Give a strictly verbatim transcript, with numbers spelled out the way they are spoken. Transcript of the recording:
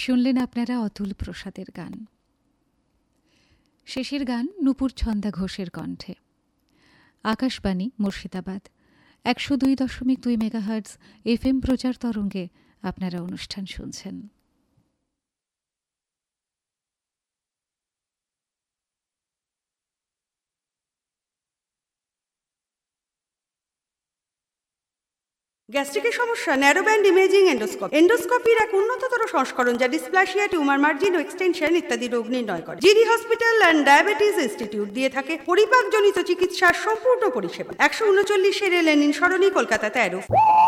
শুনলেন আপনারা অতুল প্রসাদের গান। শেষের গান নূপুর ছন্দা ঘোষের কণ্ঠে। আকাশবাণী মুর্শিদাবাদ একশো দুই দশমিক দুই মেগাহার্টজ এফ এম প্রচার তরঙ্গে আপনারা অনুষ্ঠান শুনছেন। গ্যাস্ট্রিকের সমস্যা, ন্যারো ব্যান্ড ইমেজিং এন্ডোস্কোপি। এন্ডোস্কোপির এক উন্নততর সংস্করণ যা ডিসপ্লাসিয়া, টিউমার মার্জিন ও এক্সটেনশন ইত্যাদি রোগ নির্ণয় করে। GD hospital and diabetes institute দিয়ে থাকে পরিপাকজনিত চিকিৎসার সম্পূর্ণ পরিষেবা। একশো উনচল্লিশের লেনিন সরণি, কলকাতা তেরো।